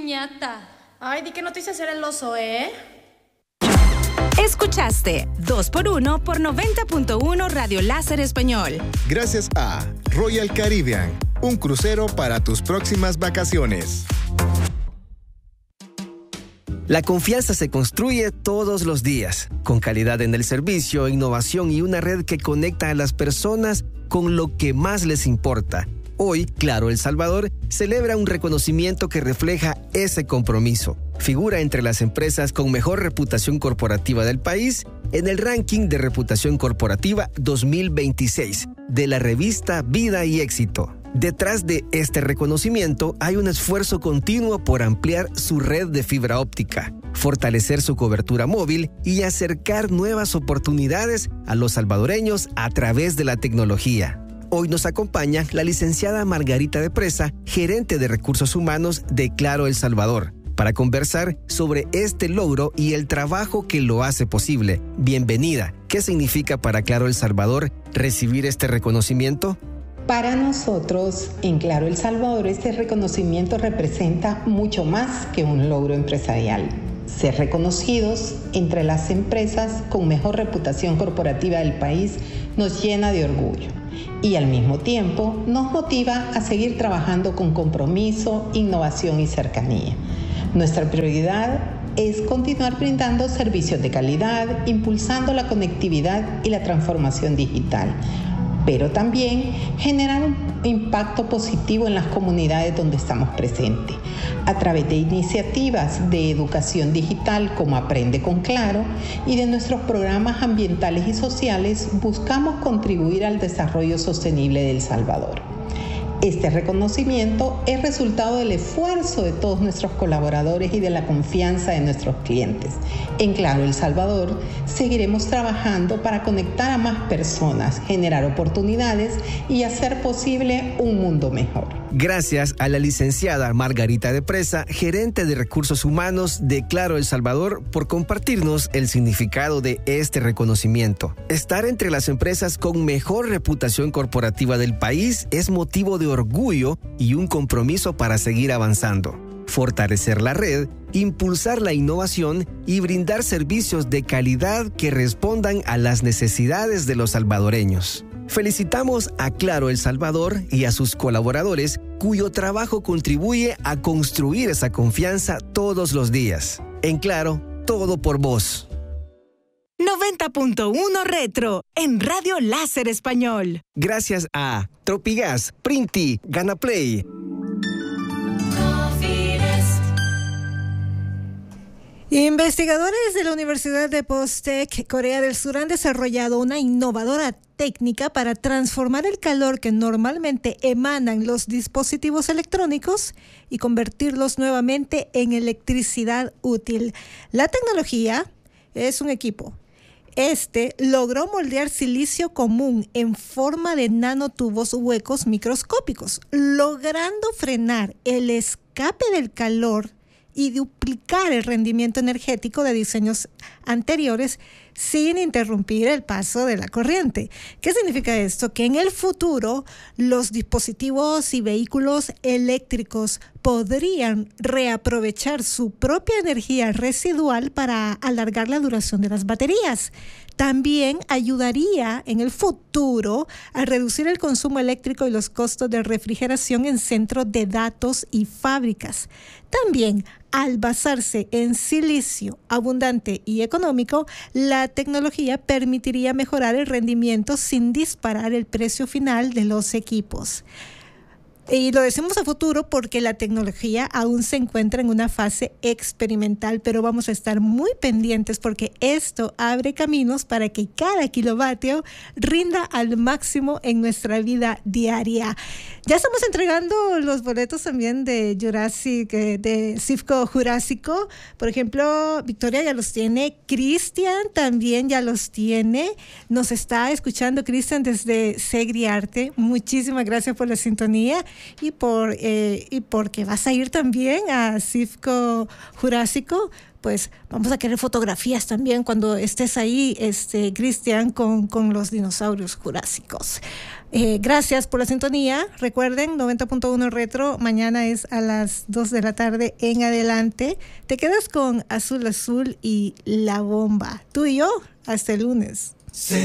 ñata. Ay, di que no te hice hacer el oso, ¿eh? Escuchaste 2x1 por 90.1 Radio Láser Español. Gracias a Royal Caribbean, un crucero para tus próximas vacaciones. La confianza se construye todos los días, con calidad en el servicio, innovación y una red que conecta a las personas con lo que más les importa. Hoy, Claro El Salvador celebra un reconocimiento que refleja ese compromiso. Figura entre las empresas con mejor reputación corporativa del país en el ranking de reputación corporativa 2026 de la revista Vida y Éxito. Detrás de este reconocimiento hay un esfuerzo continuo por ampliar su red de fibra óptica, fortalecer su cobertura móvil y acercar nuevas oportunidades a los salvadoreños a través de la tecnología. Hoy nos acompaña la licenciada Margarita de Presa, gerente de Recursos Humanos de Claro El Salvador, para conversar sobre este logro y el trabajo que lo hace posible. Bienvenida. ¿Qué significa para Claro El Salvador recibir este reconocimiento? Para nosotros, en Claro El Salvador, este reconocimiento representa mucho más que un logro empresarial. Ser reconocidos entre las empresas con mejor reputación corporativa del país nos llena de orgullo y al mismo tiempo nos motiva a seguir trabajando con compromiso, innovación y cercanía. Nuestra prioridad es continuar brindando servicios de calidad, impulsando la conectividad y la transformación digital, pero también generar un impacto positivo en las comunidades donde estamos presentes, a través de iniciativas de educación digital como Aprende con Claro y de nuestros programas ambientales y sociales. Buscamos contribuir al desarrollo sostenible de El Salvador. Este reconocimiento es resultado del esfuerzo de todos nuestros colaboradores y de la confianza de nuestros clientes. En Claro El Salvador seguiremos trabajando para conectar a más personas, generar oportunidades y hacer posible un mundo mejor. Gracias a la licenciada Margarita de Presa, gerente de Recursos Humanos de Claro El Salvador, por compartirnos el significado de este reconocimiento. Estar entre las empresas con mejor reputación corporativa del país es motivo de orgullo y un compromiso para seguir avanzando. Fortalecer la red, impulsar la innovación y brindar servicios de calidad que respondan a las necesidades de los salvadoreños. Felicitamos a Claro El Salvador y a sus colaboradores, cuyo trabajo contribuye a construir esa confianza todos los días. En Claro, todo por vos. 90.1 Retro en Radio Láser Español. Gracias a Tropigas, Printi, Ganaplay. Investigadores de la Universidad de Postec, Corea del Sur, han desarrollado una innovadora técnica para transformar el calor que normalmente emanan los dispositivos electrónicos y convertirlos nuevamente en electricidad útil. La tecnología es un equipo. Logró moldear silicio común en forma de nanotubos huecos microscópicos, logrando frenar el escape del calor y duplicar el rendimiento energético de diseños anteriores sin interrumpir el paso de la corriente. ¿Qué significa esto? Que en el futuro los dispositivos y vehículos eléctricos podrían reaprovechar su propia energía residual para alargar la duración de las baterías. También ayudaría en el futuro a reducir el consumo eléctrico y los costos de refrigeración en centros de datos y fábricas. También, al basarse en silicio abundante y económico, la tecnología permitiría mejorar el rendimiento sin disparar el precio final de los equipos. Y lo decimos a futuro porque la tecnología aún se encuentra en una fase experimental, pero vamos a estar muy pendientes porque esto abre caminos para que cada kilovatio rinda al máximo en nuestra vida diaria. Ya estamos entregando los boletos también de Jurassic, de Cifco Jurásico. Por ejemplo, Victoria ya los tiene, Cristian también ya los tiene. Nos está escuchando Cristian desde Segriarte. Muchísimas gracias por la sintonía. Y porque vas a ir también a Cifco Jurásico, pues vamos a querer fotografías también cuando estés ahí, Cristian, con los dinosaurios jurásicos. Gracias por la sintonía. Recuerden, 90.1 Retro, mañana es a las 2 de la tarde en adelante. Te quedas con Azul Azul y La Bomba. Tú y yo, hasta el lunes.